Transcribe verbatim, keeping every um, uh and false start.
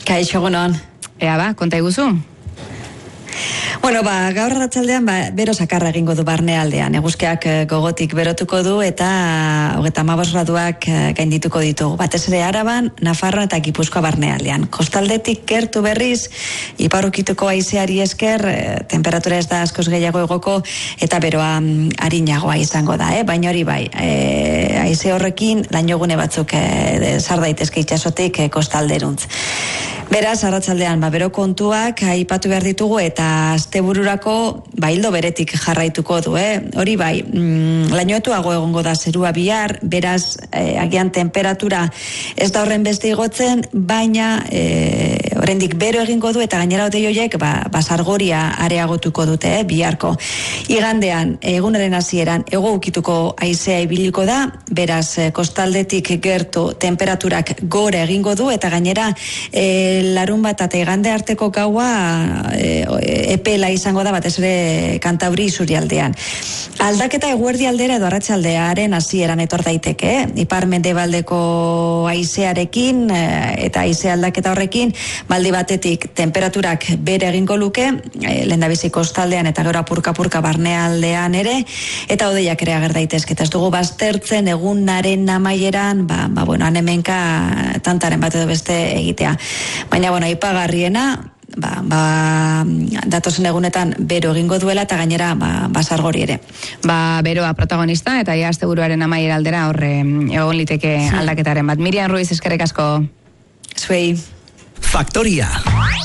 Kaixo, egunon. Ea ba, konta iguzu? Bueno, ba, gaur arratsaldean ba, bero sakarra egingo du barnealdean. Eguzkiak gogotik berotuko du eta hogeita hamabost graduak gaindituko ditugu. Batez ere Araban, Nafarroa eta Gipuzkoa barnealdean. Kostaldetik gertu berriz, iparrukituko haizeari esker, temperatura ez da askoz gehiago egoko eta beroa arinagoa izango da, eh? Baina hori bai, e, haize horrekin lainogune batzuk e, sar daitezke itsasotik e, kostalderuntz. Beraz, arratsaldean, ba, bero kontuak aipatu behar ditugu eta astebururako ba, hildo beretik jarraituko du, eh? Hori bai, mm, lainoetuago egongo da zerua bihar, beraz, eh, agian temperatura ez da horren beste igotzen, baina eh, oraindik bero egingo du eta gainera hodei horiek ba, basargoria areagotuko dute, eh, biharko. Igandean, egunaren hasieran ego ukituko haizea ibiliko da, beraz, eh, kostaldetik gertu temperaturak gora egingo du eta gainera eh, larun bat eta igande arteko gaua e, epela izango da batez ere Kantauri isurialdean. Aldaketa eguerdi aldera edo arratsaldearen hasieran etor daiteke, eh? Ipar mendebaldeko haizearekin e, eta haize aldaketa horrekin baldi batetik temperaturak bere egingo luke, e, lehendabizi kostaldean eta gero apurka-apurka barnealdean ere, eta hodeiak ere ager daitezke. Ez dugu baztertzen egunaren amaieran, ba, ba bueno, anemenka tantaren bat edo beste egitea. Baina, bueno, aipagarriena, ba, ba, datozen egunetan bero egingo duela eta gainera ba, basargori ere. Ba, beroa protagonista eta ia asteburuaren amaiera aldera horre egon liteke aldaketaren bat. Miriam Ruiz, eskerrik asko. Zuei. Faktoria.